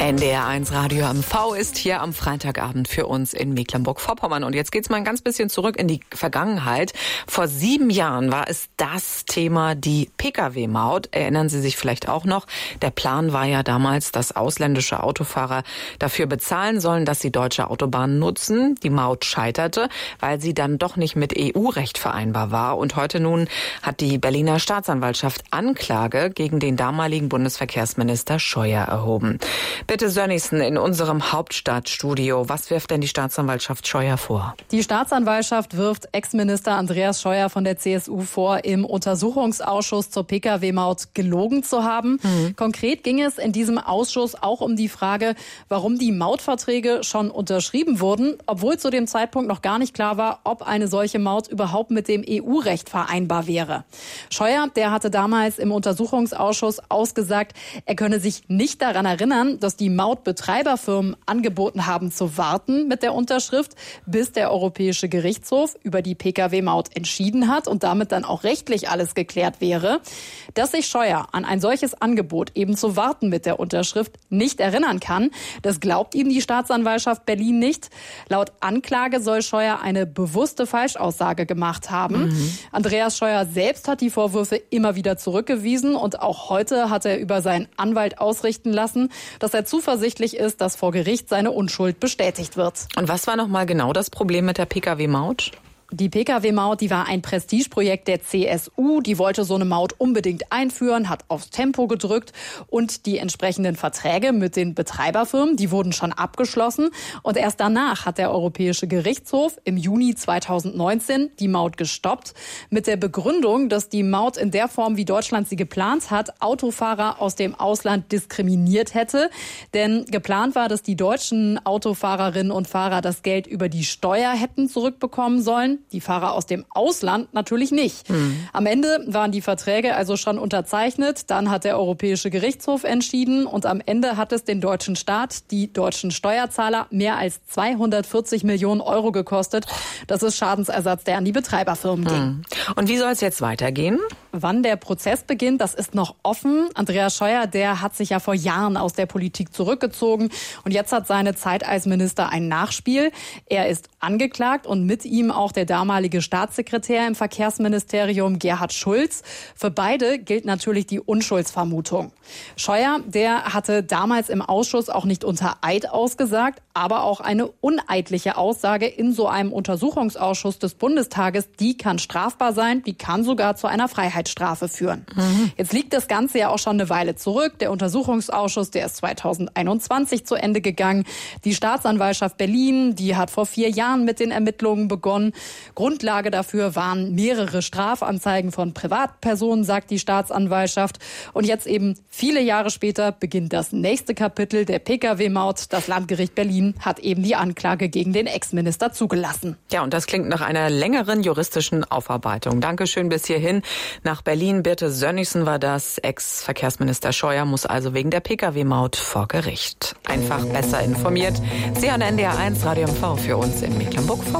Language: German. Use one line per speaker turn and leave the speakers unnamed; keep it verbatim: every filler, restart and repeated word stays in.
N D R eins Radio M V ist hier am Freitagabend für uns in Mecklenburg-Vorpommern. Und jetzt geht's mal ein ganz bisschen zurück in die Vergangenheit. Vor sieben Jahren war es das Thema, die Pkw-Maut. Erinnern Sie sich vielleicht auch noch? Der Plan war ja damals, dass ausländische Autofahrer dafür bezahlen sollen, dass sie deutsche Autobahnen nutzen. Die Maut scheiterte, weil sie dann doch nicht mit E U-Recht vereinbar war. Und heute nun hat die Berliner Staatsanwaltschaft Anklage gegen den damaligen Bundesverkehrsminister Scheuer erhoben. Bitte Sönnigsen in unserem Hauptstadtstudio. Was wirft denn die Staatsanwaltschaft Scheuer vor?
Die Staatsanwaltschaft wirft Ex-Minister Andreas Scheuer von der C S U vor, im Untersuchungsausschuss zur Pkw-Maut gelogen zu haben. Mhm. Konkret ging es in diesem Ausschuss auch um die Frage, warum die Mautverträge schon unterschrieben wurden, obwohl zu dem Zeitpunkt noch gar nicht klar war, ob eine solche Maut überhaupt mit dem E U-Recht vereinbar wäre. Scheuer, der hatte damals im Untersuchungsausschuss ausgesagt, er könne sich nicht daran erinnern, dass die Mautbetreiberfirmen angeboten haben zu warten mit der Unterschrift, bis der Europäische Gerichtshof über die Pkw-Maut entschieden hat und damit dann auch rechtlich alles geklärt wäre. Dass sich Scheuer an ein solches Angebot, eben zu warten mit der Unterschrift, nicht erinnern kann, das glaubt ihm die Staatsanwaltschaft Berlin nicht. Laut Anklage soll Scheuer eine bewusste Falschaussage gemacht haben. Mhm. Andreas Scheuer selbst hat die Vorwürfe immer wieder zurückgewiesen und auch heute hat er über seinen Anwalt ausrichten lassen, dass er zuversichtlich ist, dass vor Gericht seine Unschuld bestätigt wird.
Und was war noch mal genau das Problem mit der Pkw-Maut?
Die Pkw-Maut, die war ein Prestigeprojekt der C S U. Die wollte so eine Maut unbedingt einführen, hat aufs Tempo gedrückt und die entsprechenden Verträge mit den Betreiberfirmen, die wurden schon abgeschlossen. Und erst danach hat der Europäische Gerichtshof im Juni zweitausendneunzehn die Maut gestoppt mit der Begründung, dass die Maut in der Form, wie Deutschland sie geplant hat, Autofahrer aus dem Ausland diskriminiert hätte. Denn geplant war, dass die deutschen Autofahrerinnen und Fahrer das Geld über die Steuer hätten zurückbekommen sollen. Die Fahrer aus dem Ausland natürlich nicht. Mhm. Am Ende waren die Verträge also schon unterzeichnet. Dann hat der Europäische Gerichtshof entschieden und am Ende hat es den deutschen Staat, die deutschen Steuerzahler, mehr als zweihundertvierzig Millionen Euro gekostet. Das ist Schadensersatz, der an die Betreiberfirmen ging.
Mhm. Und wie soll es jetzt weitergehen?
Wann der Prozess beginnt, das ist noch offen. Andreas Scheuer, der hat sich ja vor Jahren aus der Politik zurückgezogen und jetzt hat seine Zeit als Minister ein Nachspiel. Er ist angeklagt und mit ihm auch der damalige Staatssekretär im Verkehrsministerium Gerhard Schulz. Für beide gilt natürlich die Unschuldsvermutung. Scheuer, der hatte damals im Ausschuss auch nicht unter Eid ausgesagt, aber auch eine uneidliche Aussage in so einem Untersuchungsausschuss des Bundestages, die kann strafbar sein, die kann sogar zu einer Freiheitsstrafe führen. Mhm. Jetzt liegt das Ganze ja auch schon eine Weile zurück. Der Untersuchungsausschuss, der ist zweitausendeinundzwanzig zu Ende gegangen. Die Staatsanwaltschaft Berlin, die hat vor vier Jahren mit den Ermittlungen begonnen. Grundlage dafür waren mehrere Strafanzeigen von Privatpersonen, sagt die Staatsanwaltschaft. Und jetzt eben viele Jahre später beginnt das nächste Kapitel der Pkw-Maut. Das Landgericht Berlin hat eben die Anklage gegen den Ex-Minister zugelassen.
Ja, und das klingt nach einer längeren juristischen Aufarbeitung. Dankeschön bis hierhin. Nach Berlin, Birte Sönnigsen war das. Ex-Verkehrsminister Scheuer muss also wegen der Pkw-Maut vor Gericht. Einfach besser informiert. Sie an N D R eins Radio M V für uns in Mecklenburg-Vorpommern.